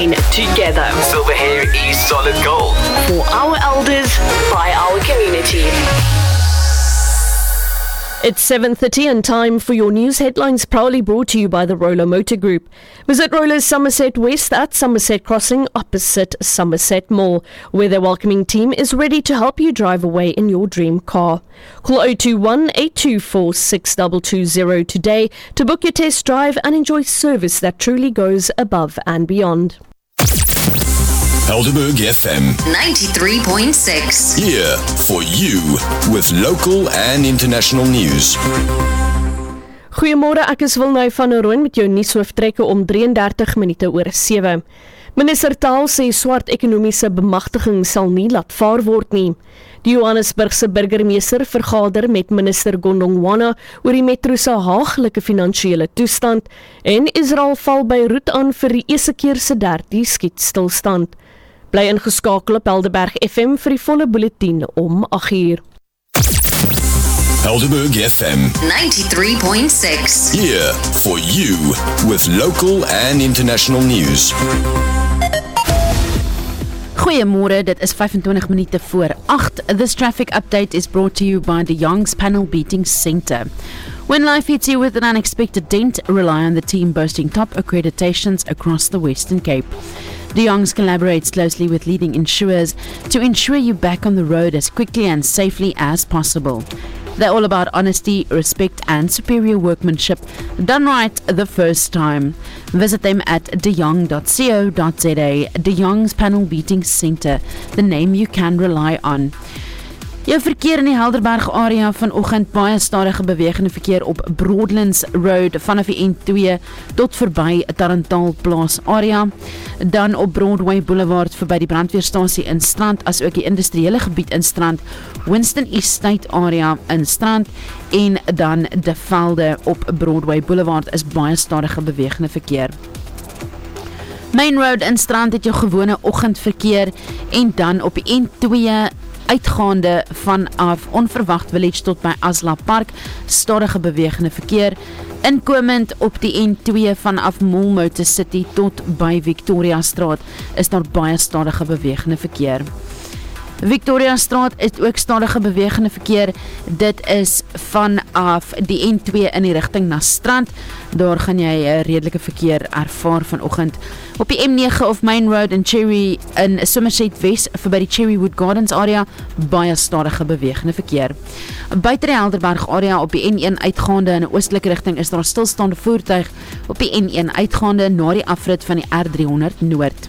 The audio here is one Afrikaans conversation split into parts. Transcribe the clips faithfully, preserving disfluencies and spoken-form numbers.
Together. Silver hair is solid gold. For our elders, by our community. It's seven thirty and time for your news headlines, proudly brought to you by the Roller Motor Group. Visit Roller's Somerset West at Somerset Crossing opposite Somerset Mall, where their welcoming team is ready to help you drive away in your dream car. Call zero two one, eight two four, six two two zero today to book your test drive and enjoy service that truly goes above and beyond. Helderberg F M ninety-three point six. Here for you with local and international news. Goeiemôre, ek is Wilnay van der Rooyen met jou nuushooftrekke om drie en dertig minute oor sewe. Minister Taal sê swart ekonomiese bemagtiging sal nie laat vaar word nie. Die Johannesburgse burgemeester vergader met minister Gondongwana oor die metro se haaglike finansiële toestand en Israel val Beirut aan vir die eerste keer se derde skietstilstand. Bly ingeskakel op Helderberg F M vir die volle bulletin om agt uur. Helderberg F M ninety-three point six. Here for you with local and international news. Goeiemôre, dit is vyfentwintig minute voor agt. This traffic update is brought to you by the Young's Panel Beating Centre. When life hits you with an unexpected dent, rely on the team boasting top accreditations across the Western Cape. De Jongs collaborates closely with leading insurers to ensure you back on the road as quickly and safely as possible. They're all about honesty, respect and superior workmanship, done right the first time. Visit them at de jong dot co dot za. De Jongs Panel Beating Centre, the name you can rely on. Jou verkeer in die Helderberg area vanoggend baie stadige bewegende verkeer op Broadlands Road vanaf die N twee tot verby Tarantaal Plaas area, dan op Broadway Boulevard verby die brandweerstasie in Strand, as ook die industriële gebied in Strand, Winston Estate area in Strand en dan De Velde op Broadway Boulevard is baie stadige bewegende verkeer. Main Road in Strand het jou gewone oggendverkeer en dan op die N twee uitgaande vanaf Onverwacht Village tot by Asla Park, stadige bewegende verkeer. Inkomend op die N twee vanaf Mall Motor City tot by Victoria Straat is daar baie stadige bewegende verkeer. Victoria Straat is ook stadige bewegende verkeer. Dit is vanaf die N twee in die rigting na Strand. Daar gaan jy 'n redelike verkeer ervaar vanoggend. Op die M nege of Main Road in Cherry in Somerset West verby die Cherrywood Gardens area, baie stadige bewegende verkeer. Buite die Helderberg area op die N een uitgaande in 'n oostelike rigting is daar stilstaande voertuig op die N een uitgaande na die afrit van die R driehonderd Noord.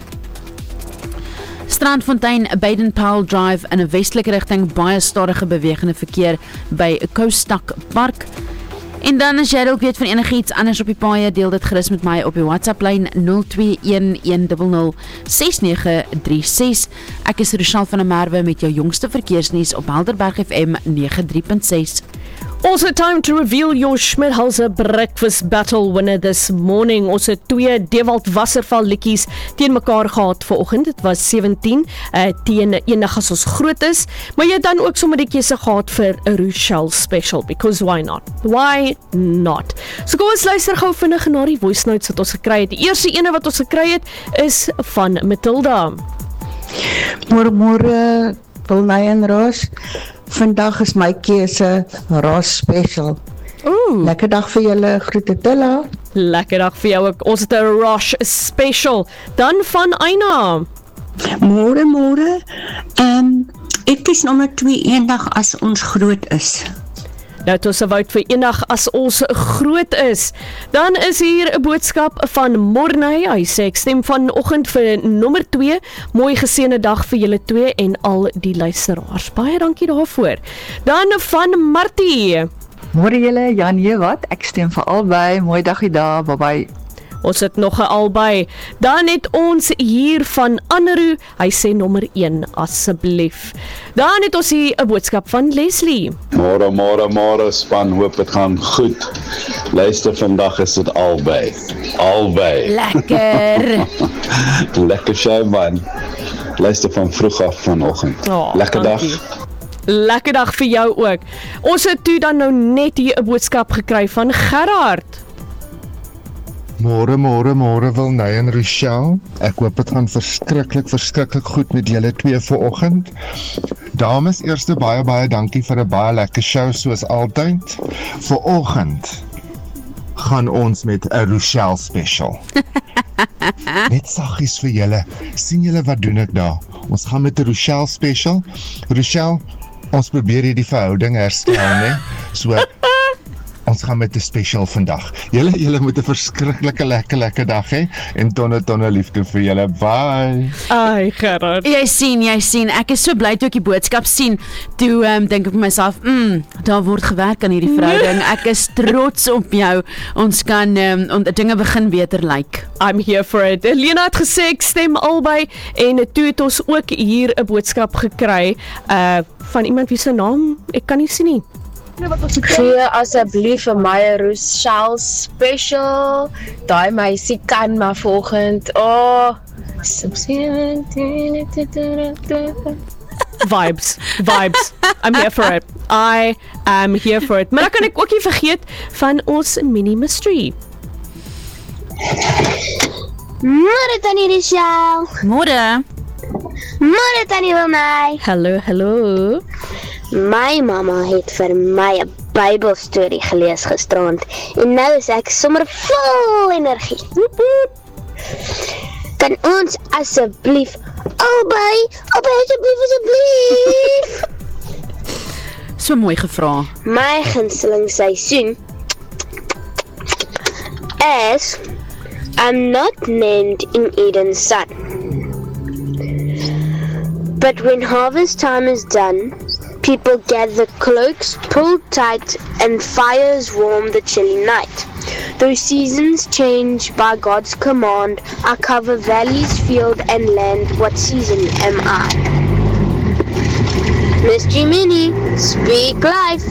Strandfontein, Baden-Powell Drive in 'n westelike rigting, baie stadige bewegende verkeer by Coastak Park. En dan as jy ook weet van enigiets anders op die paaie, deel dit gerus met my op die WhatsApp-lyn nul twee een een nul nul ses nege drie ses. Ek is Rochelle van der Merwe met jou jongste verkeersnuus op Helderberg F M ninety-three point six. Also time to reveal your Schmidhauser Breakfast Battle winner this morning. Ons het twee Dewald Wasserval liedjies teen mekaar gehad vanoggend. Dit was sewentien uh, teen enig as ons groot is, maar jy het dan ook sommer die keuse gehad vir 'n Rochelle special, because why not? Why not? So kom ons luister gou vinnig na die voice notes wat ons gekry het. Die eerste ene wat ons gekry het is van Matilda. Môre môre, Wilnay en Roos. Vandag is my keuse Roos special. Ooh. Lekker dag vir julle, groete Tilla. Lekker dag vir jou ook. Ons het 'n Rosh special. Dan van Aina. Môre môre. Ehm um, ek kies nommer twee, eendag as ons groot is. Nou het ons 'n vote vir eendag as ons groot is. Dan is hier 'n boodskap van Morney. Hy sê ek stem vanoggend vir nommer twee. Mooi geseënde dag vir julle twee en al die luisteraars. Baie dankie daarvoor. Dan van Martie. Môre julle, Janie, wat? Ek stem vir albei. Mooi dagie daar. Bye bye. Ons het nog 'n albei. Dan het ons hier van Anneru. Hy sê nommer een asseblief. Dan het ons hier 'n boodskap van Leslie. Môre, môre, môre span, hoop dit gaan goed. Luister, vandag is dit albei. Albei. Lekker. Lekker show man. Luister van vroeg af vanoggend. Oh, Lekker dankie. dag. Lekker dag vir jou ook. Ons het toe dan nou net hier 'n boodskap gekry van Gerard. Môre, môre, môre Wilnay en Rochelle. Ek hoop dit gaan verskriklik, verskriklik goed met julle twee vanoggend. Dames, eerste baie baie dankie vir 'n baie lekker show soos altyd. Vanoggend gaan ons met 'n Rochelle special. Net saggies vir julle. Sien julle wat doen ek daar? Ons gaan met 'n Rochelle special. Rochelle, ons probeer hierdie verhouding herstel, né? So ons gaan met 'n special vandag. Julle julle moet 'n verskriklike lekker lekker dag hê en tonne tonne liefde vir julle. Bye. Ai, Gerard. Jy sien, jy sien, ek is so bly toe ek die boodskap sien. Toe um, dink ek vir myself, mm, daar word gewerk aan hierdie verhouding. Ek is trots op jou. Ons kan um, on, dinge begin beter lyk. Like. I'm here for it. Lena het gesê ek stem albei en toe het ons ook hier 'n boodskap gekry uh van iemand wie se naam ek kan nie sien nie. Gee asseblief vir my Rochelle special. Daai meisie kan maar volgend. Oh, vibes, vibes. I'm here for it. I am here for it. Maar dan kan ek ook nie vergeet van ons mini mystery. Môre tannie Rochelle. Môre. Môre tannie Wilnay. Hallo, hallo. My mamma het vir my 'n Bybelstorie gelees gisterand en nou is ek sommer vol energie. Woep, woep. Kan ons asseblief albei, albei asseblief asseblief. So mooi gevra. My gunsteling seisoen is I'm not named in Eden's sun. But when harvest time is done, people gather cloaks pulled tight and fires warm the chilly night. Though seasons change by God's command, I cover valleys, field and land. What season am I? Miss Jiminy, speak life.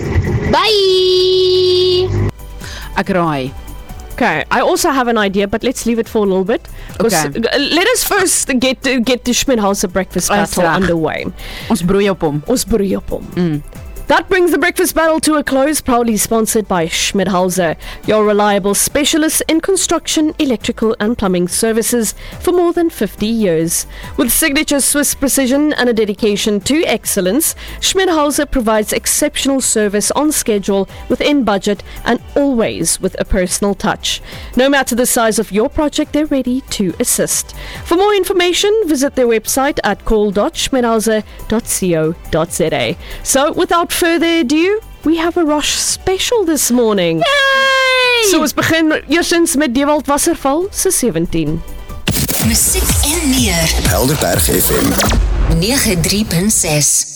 Bye! Ek raai. Okay, I also have an idea, but let's leave it for a little bit. Okay. Let us first get to, get the Schmidhauser breakfast battle underway. Ons broei op hom. Ons broei op hom. Mm. That brings the breakfast battle to a close, proudly sponsored by Schmidhauser, your reliable specialists in construction, electrical and plumbing services for more than fifty years. With signature Swiss precision and a dedication to excellence, Schmidhauser provides exceptional service on schedule, within budget and always with a personal touch. No matter the size of your project, they're ready to assist. For more information, visit their website at call dot schmidhauser dot co dot za. So, without further ado, we have a Rosh special this morning. Yay! So ons begin eerstens met Dewald Wasserval se sewentien. Musiek en meer. Helderberg F M nege drie punt ses